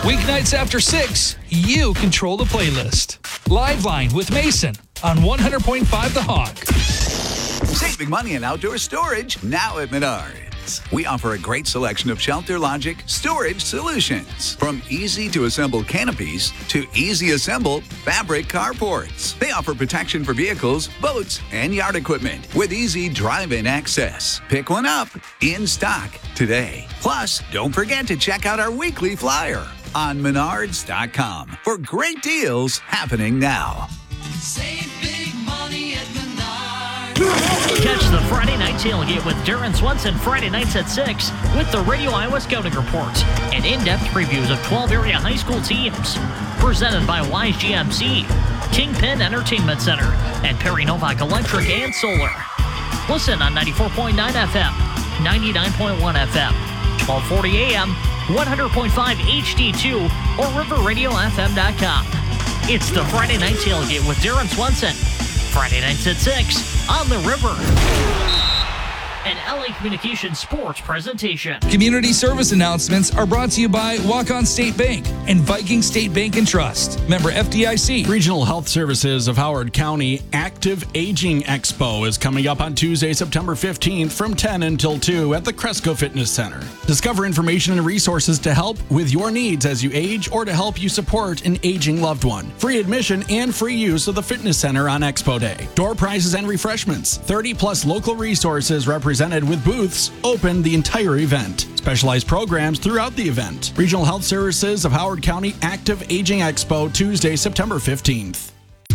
Weeknights after 6, you control the playlist. Live Line with Mason on 100.5 The Hawk. Saving money on outdoor storage now at Menards. We offer a great selection of Shelter Logic storage solutions. From easy-to-assemble canopies to easy-assemble fabric carports. They offer protection for vehicles, boats, and yard equipment with easy drive-in access. Pick one up in stock today. Plus, don't forget to check out our weekly flyer on Menards.com for great deals happening now. Save big money at Menards. Catch the Friday Night Tailgate with Darren Swenson Friday nights at 6 with the Radio Iowa Scouting Report and in-depth previews of 12 area high school teams. Presented by Wise GMC, Kingpin Entertainment Center, and Perry Novak Electric and Solar. Listen on 94.9 FM, 99.1 FM, 1240 AM, 100.5 HD2, or riverradiofm.com. It's the Friday Night Tailgate with Darren Swenson. Friday nights at 6 on the River. An LA Communications sports presentation. Community service announcements are brought to you by Walk-On State Bank and Viking State Bank and Trust. Member FDIC. Regional Health Services of Howard County Active Aging Expo is coming up on Tuesday, September 15th from 10 until 2 at the Cresco Fitness Center. Discover information and resources to help with your needs as you age or to help you support an aging loved one. Free admission and free use of the fitness center on Expo Day. Door prizes and refreshments. 30-plus local resources represented with booths open the entire event. Specialized programs throughout the event. Regional Health Services of Howard County Active Aging Expo, Tuesday, September 15th.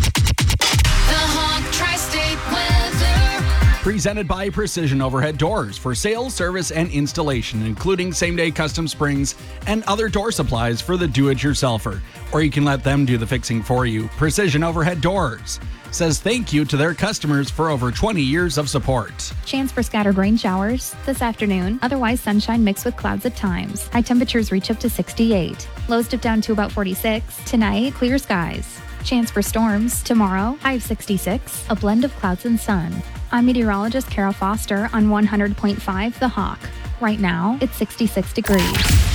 The Hawk Tri-State Weather. Presented by Precision Overhead Doors for sales, service, and installation, including same-day custom springs and other door supplies for the do-it-yourselfer. Or you can let them do the fixing for you. Precision Overhead Doors says thank you to their customers for over 20 years of support. Chance for scattered rain showers this afternoon. Otherwise, sunshine mixed with clouds at times. High temperatures reach up to 68. Lows dip down to about 46. Tonight, clear skies. Chance for storms tomorrow. High of 66. A blend of clouds and sun. I'm meteorologist Kara Foster on 100.5 The Hawk. Right now, it's 66 degrees.